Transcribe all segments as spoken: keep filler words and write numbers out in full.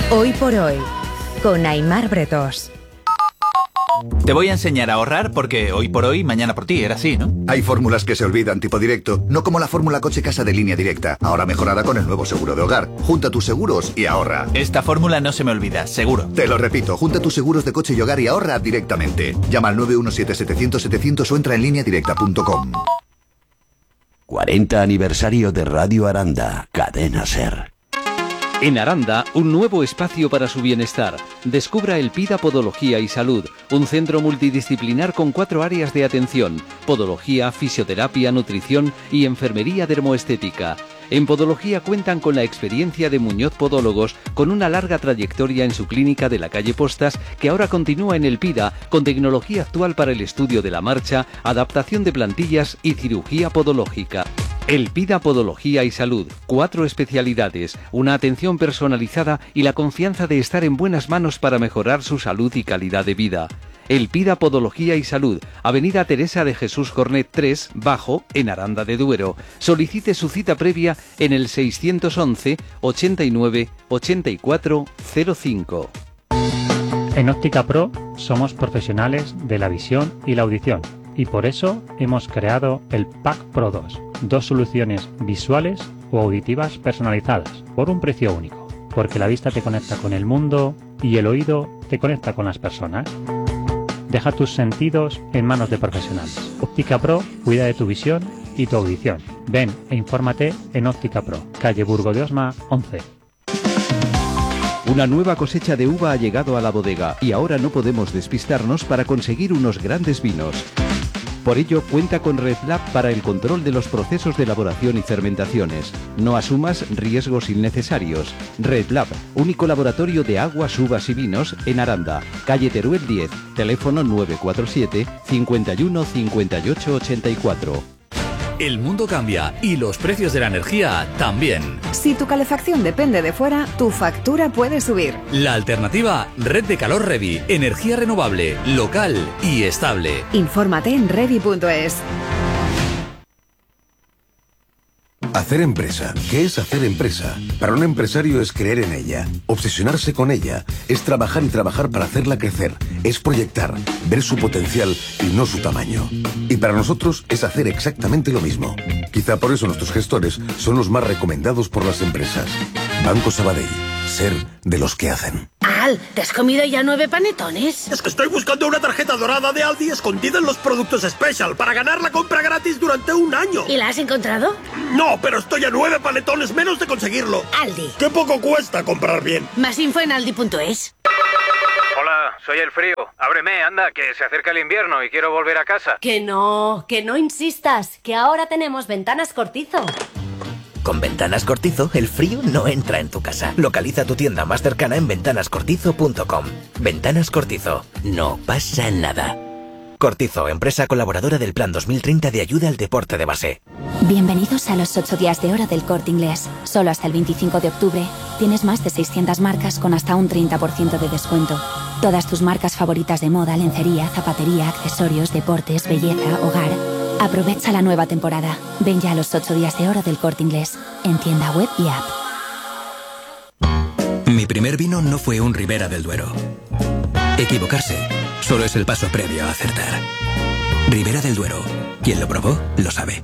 Hoy por hoy, con Aimar Bretós. Te voy a enseñar a ahorrar porque hoy por hoy, mañana por ti, era así, ¿no? Hay fórmulas que se olvidan, tipo directo, no como la fórmula coche-casa de Línea Directa, ahora mejorada con el nuevo seguro de hogar. Junta tus seguros y ahorra. Esta fórmula no se me olvida, seguro. Te lo repito, junta tus seguros de coche y hogar y ahorra directamente. Llama al nueve uno siete, setecientos, setecientos o entra en línea directa punto com. cuarenta aniversario de Radio Aranda, Cadena SER. En Aranda, un nuevo espacio para su bienestar. Descubra el PIDA Podología y Salud, un centro multidisciplinar con cuatro áreas de atención: podología, fisioterapia, nutrición y enfermería dermoestética. En podología cuentan con la experiencia de Muñoz Podólogos, con una larga trayectoria en su clínica de la calle Postas, que ahora continúa en el PIDA, con tecnología actual para el estudio de la marcha, adaptación de plantillas y cirugía podológica. El PIDA Podología y Salud, cuatro especialidades, una atención personalizada y la confianza de estar en buenas manos para mejorar su salud y calidad de vida. El PIDA Podología y Salud, Avenida Teresa de Jesús Cornet tres, Bajo, en Aranda de Duero. Solicite su cita previa en el seiscientos once, ochenta y nueve, ochenta y cuatro, cero cinco. En Óptica Pro somos profesionales de la visión y la audición, y por eso hemos creado el Pack Pro dos, dos soluciones visuales o auditivas personalizadas por un precio único, porque la vista te conecta con el mundo y el oído te conecta con las personas. Deja tus sentidos en manos de profesionales. Óptica Pro cuida de tu visión y tu audición. Ven e infórmate en Óptica Pro, calle Burgo de Osma once. Una nueva cosecha de uva ha llegado a la bodega y ahora no podemos despistarnos para conseguir unos grandes vinos. Por ello, cuenta con RedLab para el control de los procesos de elaboración y fermentaciones. No asumas riesgos innecesarios. RedLab, único laboratorio de aguas, uvas y vinos en Aranda, calle Teruel diez, teléfono nueve cuatro siete, cincuenta y uno, cincuenta y ocho, ochenta y cuatro. El mundo cambia y los precios de la energía también. Si tu calefacción depende de fuera, tu factura puede subir. La alternativa, Red de Calor Revi, energía renovable, local y estable. Infórmate en revi punto es. Hacer empresa. ¿Qué es hacer empresa? Para un empresario es creer en ella, obsesionarse con ella, es trabajar y trabajar para hacerla crecer, es proyectar, ver su potencial y no su tamaño. Y para nosotros es hacer exactamente lo mismo. Quizá por eso nuestros gestores son los más recomendados por las empresas. Banco Sabadell. Ser de los que hacen. Al, ¿te has comido ya nueve panetones? Es que estoy buscando una tarjeta dorada de Aldi escondida en los productos Special para ganar la compra gratis durante un año. ¿Y la has encontrado? No, pero estoy a nueve panetones menos de conseguirlo. Aldi. Qué poco cuesta comprar bien. Más info en aldi punto es. Hola, soy el frío. Ábreme, anda, que se acerca el invierno y quiero volver a casa. Que no, que no insistas, que ahora tenemos Ventanas Cortizo. Con Ventanas Cortizo, el frío no entra en tu casa. Localiza tu tienda más cercana en ventanas cortizo punto com. Ventanas Cortizo. No pasa nada. Cortizo, empresa colaboradora del Plan dos mil treinta de ayuda al deporte de base. Bienvenidos a los ocho días de oro del Corte Inglés. Solo hasta el veinticinco de octubre tienes más de seiscientas marcas con hasta un treinta por ciento de descuento. Todas tus marcas favoritas de moda, lencería, zapatería, accesorios, deportes, belleza, hogar. Aprovecha la nueva temporada. Ven ya a los ocho días de oro del Corte Inglés, en tienda web y app. Mi primer vino no fue un Ribera del Duero. Equivocarse solo es el paso previo a acertar. Ribera del Duero. Quien lo probó, lo sabe.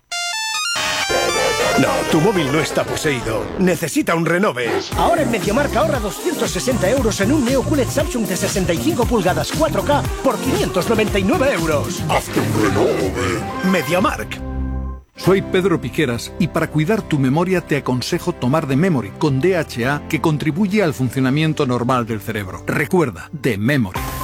No, tu móvil no está poseído. Necesita un renove. Ahora en MediaMarkt ahorra doscientos sesenta euros en un Neo Q L E D Samsung de sesenta y cinco pulgadas cuatro K por quinientos noventa y nueve euros. ¡Hazte un renove! MediaMarkt. Soy Pedro Piqueras y para cuidar tu memoria te aconsejo tomar The Memory con D H A, que contribuye al funcionamiento normal del cerebro. Recuerda, The Memory.